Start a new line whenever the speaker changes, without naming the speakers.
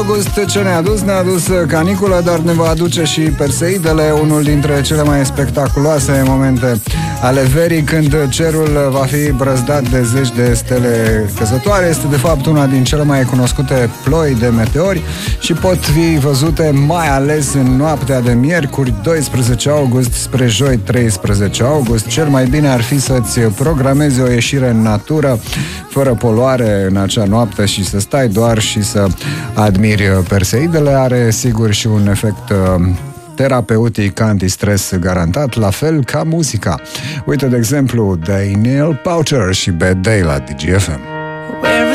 august ce ne-a adus? Ne-a adus caniculă, dar ne va aduce și Perseidele, unul dintre cele mai spectaculoase momente ale verii, când cerul va fi brăzdat de zeci de stele căzătoare. Este de fapt una din cele mai cunoscute ploi de meteori și pot fi văzute mai ales în noaptea de miercuri 12 august spre joi 13 august. Cel mai bine ar fi să-ți programezi o ieșire în natură fără poluare în acea noapte și să stai doar și să admiri Perseidele. Are sigur și un efect terapeutic antistres garantat, la fel ca muzica. Uite, de exemplu, Daniel Powter și Bad Day la DGFM.